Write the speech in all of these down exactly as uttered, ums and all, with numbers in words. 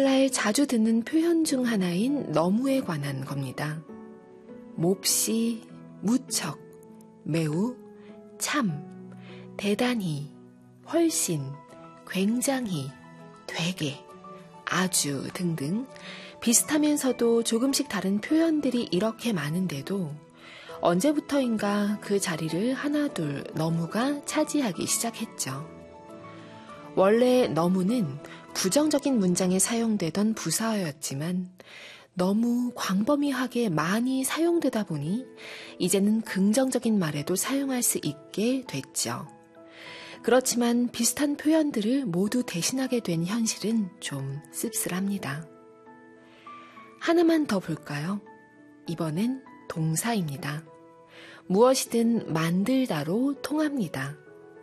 오늘날 자주 듣는 표현 중 하나인 너무에 관한 겁니다. 몹시, 무척, 매우, 참, 대단히, 훨씬, 굉장히, 되게, 아주 등등 비슷하면서도 조금씩 다른 표현들이 이렇게 많은데도 언제부터인가 그 자리를 하나둘 너무가 차지하기 시작했죠. 원래 너무는 부정적인 문장에 사용되던 부사어였지만 너무 광범위하게 많이 사용되다 보니 이제는 긍정적인 말에도 사용할 수 있게 됐죠. 그렇지만 비슷한 표현들을 모두 대신하게 된 현실은 좀 씁쓸합니다. 하나만 더 볼까요? 이번엔 동사입니다. 무엇이든 만들다로 통합니다.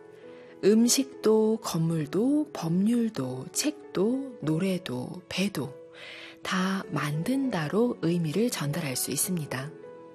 음식도, 건물도, 법률도, 책도, 노래도, 배도 다 만든다로 의미를 전달할 수 있습니다.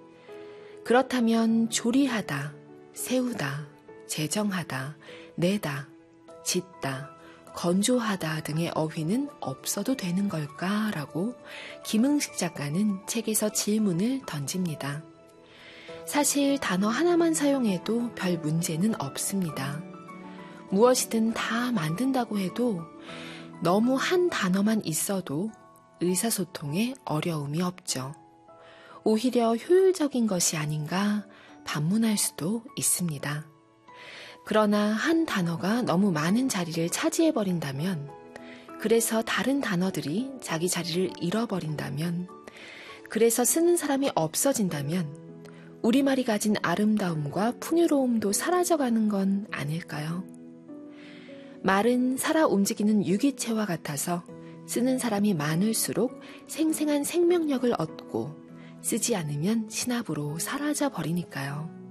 그렇다면 조리하다, 세우다, 제정하다, 내다, 짓다, 건조하다 등의 어휘는 없어도 되는 걸까라고 김응식 작가는 책에서 질문을 던집니다. 사실 단어 하나만 사용해도 별 문제는 없습니다. 무엇이든 다 만든다고 해도 너무 한 단어만 있어도 의사소통에 어려움이 없죠. 오히려 효율적인 것이 아닌가 반문할 수도 있습니다. 그러나 한 단어가 너무 많은 자리를 차지해버린다면, 그래서 다른 단어들이 자기 자리를 잃어버린다면, 그래서 쓰는 사람이 없어진다면 우리말이 가진 아름다움과 풍요로움도 사라져가는 건 아닐까요? 말은 살아 움직이는 유기체와 같아서 쓰는 사람이 많을수록 생생한 생명력을 얻고 쓰지 않으면 신압으로 사라져 버리니까요.